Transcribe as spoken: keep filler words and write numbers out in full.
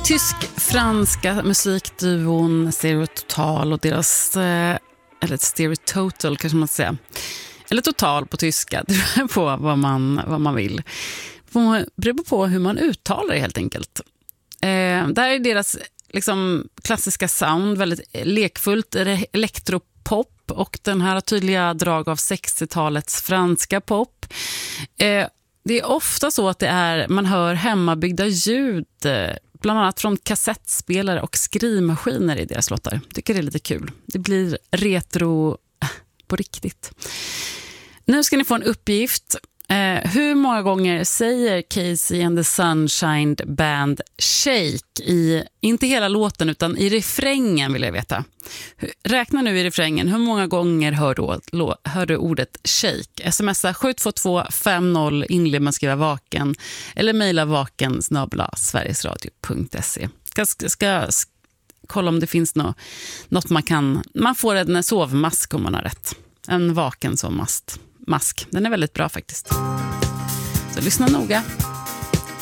Tysk-franska musikduon Stereo Total och deras, eller Stereo Total kanske man ska säga, eller Total på tyska, det beror på vad man, vad man vill. Det beror på hur man uttalar det helt enkelt. Eh, där är deras liksom, klassiska sound väldigt lekfullt, elektropop och den här tydliga drag av sextiotalets franska pop. Eh, det är ofta så att det är, man hör hemmabyggda ljud, bland annat från kassettspelare och skrivmaskiner i deras låtar. Tycker det är lite kul. Det blir retro på riktigt. Nu ska ni få en uppgift. Eh, hur många gånger säger Casey and the Sunshine Band Shake i, inte hela låten utan i refrängen vill jag veta. Räkna nu i refrängen, hur många gånger hör du, hör du ordet shake? Smsa sju två två fem noll, inled med skriva vaken eller mejla vaken snabel-a sverigesradio punkt se. Ska, ska, ska kolla om det finns något, något man kan, man får en sovmask om man har rätt. En vaken sovmask. Mask. Den är väldigt bra faktiskt. Så lyssna noga.